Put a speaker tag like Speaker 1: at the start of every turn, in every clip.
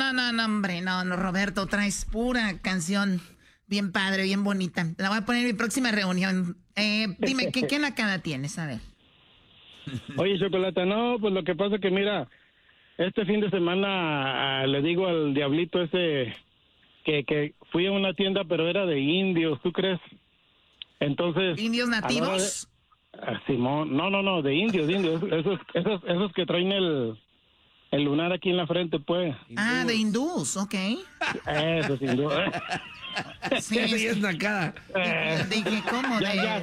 Speaker 1: no, hombre, no, Roberto, traes pura canción bien padre, bien bonita. La voy a poner en mi próxima reunión. Dime, ¿qué nacada tienes? A ver.
Speaker 2: Oye, Chocolata, no, pues lo que pasa que mira, este fin de semana le digo al diablito ese que fui a una tienda, pero era de indios, ¿tú crees? Entonces...
Speaker 1: ¿Indios nativos?
Speaker 2: Simón, no, de indios, esos que traen el lunar aquí en la frente, pues.
Speaker 1: Ah, de hindús, ok.
Speaker 2: Eso, sin duda.
Speaker 1: Sí,
Speaker 3: es nacada.
Speaker 1: Dije, ¿cómo?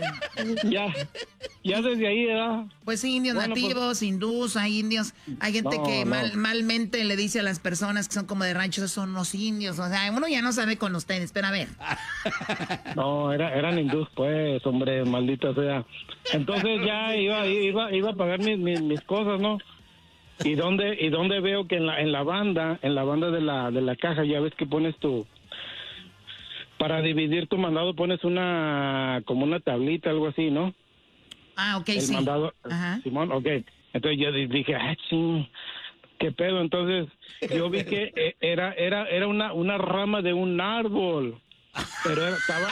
Speaker 2: Ya desde ahí, ¿verdad?
Speaker 1: Pues sí, indios nativos, hindús, hay indios. Hay gente que malmente le dice a las personas que son como de rancho, esos son los indios. O sea, uno ya no sabe con ustedes, pero a ver.
Speaker 2: No, eran hindús, pues, hombre, maldita sea. Entonces ya iba a pagar mis cosas, ¿no? ¿Y dónde veo que en la banda de la caja, ya ves que pones para dividir tu mandado pones como una tablita, algo así, ¿no?
Speaker 1: Ah, ok,
Speaker 2: el
Speaker 1: sí.
Speaker 2: mandado,
Speaker 1: Ajá.
Speaker 2: Simón, ok. Entonces yo dije, ching, ¿qué pedo? Entonces yo vi que era una rama de un árbol, pero estaba...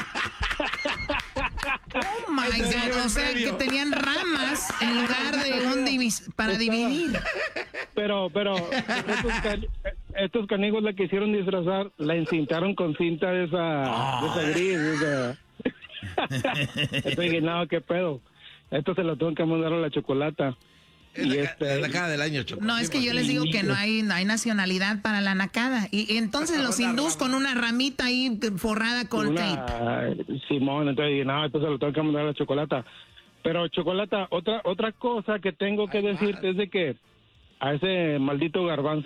Speaker 1: Oh my God, o sea, que tenían ramas en lugar de para dividir.
Speaker 2: Pero estos canigos la quisieron disfrazar, la encintaron con cinta de esa gris. Entonces dije, no, qué pedo. Esto se lo tengo que mandar a la Chocolata.
Speaker 3: La nacada del año, Chocolata.
Speaker 1: No, es que yo les digo que no hay nacionalidad para la nacada. Y entonces los hindús con una ramita ahí forrada con tape.
Speaker 2: Simón, entonces dije, no, esto se lo tengo que mandar a la Chocolata. Pero Chocolata, otra cosa que tengo que decirte es de que a ese maldito garbanzo